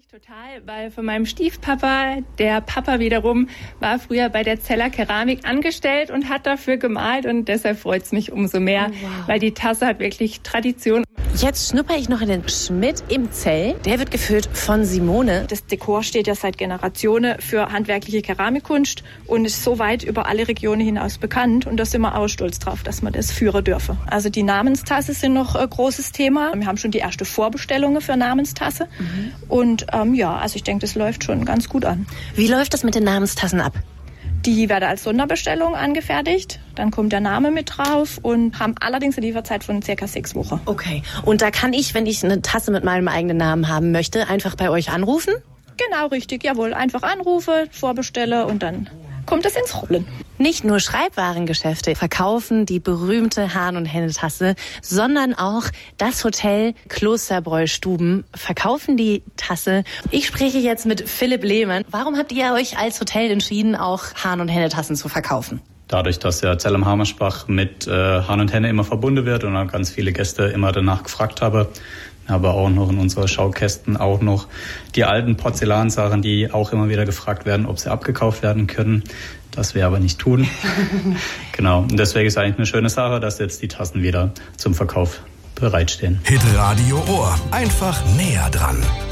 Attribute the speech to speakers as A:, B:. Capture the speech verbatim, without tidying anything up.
A: Total, weil von meinem Stiefpapa, der Papa wiederum, war früher bei der Zeller Keramik angestellt und hat dafür gemalt und deshalb freut es mich umso mehr, oh, wow. weil die Tasse hat wirklich Tradition.
B: Jetzt schnupper ich noch in den Schmidt im Zell. Der wird geführt von Simone.
C: Das Dekor steht ja seit Generationen für handwerkliche Keramikkunst und ist so weit über alle Regionen hinaus bekannt. Und da sind wir auch stolz drauf, dass wir das führen dürfen. Also die Namenstasse sind noch ein großes Thema. Wir haben schon die erste Vorbestellungen für Namenstasse. Mhm. Und ähm, ja, also ich denke, das läuft schon ganz gut an.
B: Wie läuft das mit den Namenstassen ab?
C: Die werden als Sonderbestellung angefertigt. Dann kommt der Name mit drauf und haben allerdings eine Lieferzeit von circa sechs Wochen.
B: Okay. Und da kann ich, wenn ich eine Tasse mit meinem eigenen Namen haben möchte, einfach bei euch anrufen?
C: Genau, richtig. Jawohl. Einfach anrufe, vorbestelle und dann kommt es ins Rollen.
B: Nicht nur Schreibwarengeschäfte verkaufen die berühmte Hahn- und Henne-Tasse, sondern auch das Hotel Klosterbräu-Stuben verkaufen die Tasse. Ich spreche jetzt mit Philipp Lehmann. Warum habt ihr euch als Hotel entschieden, auch Hahn- und Henne-Tassen zu verkaufen?
D: Dadurch, dass ja Zell am Hammersbach mit äh, Hahn und Henne immer verbunden wird und dann ganz viele Gäste immer danach gefragt haben, aber auch noch in unseren Schaukästen auch noch die alten Porzellansachen, die auch immer wieder gefragt werden, ob sie abgekauft werden können. Das wir aber nicht tun. Genau. Und deswegen ist eigentlich eine schöne Sache, dass jetzt die Tassen wieder zum Verkauf bereitstehen.
E: Hitradio Ohr. Einfach näher dran.